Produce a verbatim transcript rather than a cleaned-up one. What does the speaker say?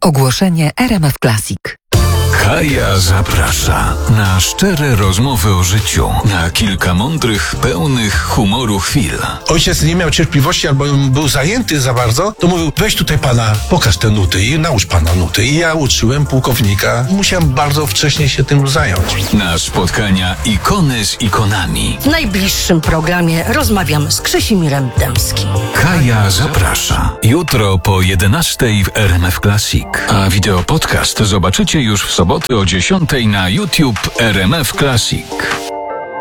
Ogłoszenie R M F Classic. Kaja zaprasza na szczere rozmowy o życiu, na kilka mądrych, pełnych humoru chwil. Ojciec nie miał cierpliwości albo był zajęty za bardzo, to mówił: weź tutaj pana, pokaż te nuty i naucz pana nuty. I ja uczyłem pułkownika. Musiałem bardzo wcześnie się tym zająć. Na spotkania ikony z ikonami. W najbliższym programie rozmawiam z Krzysimirem Dębskim. Kaja zaprasza. Jutro po jedenastej w R M F Classic. A wideo podcast zobaczycie już w sobotę o dziesiątej na YouTube R M F Classic.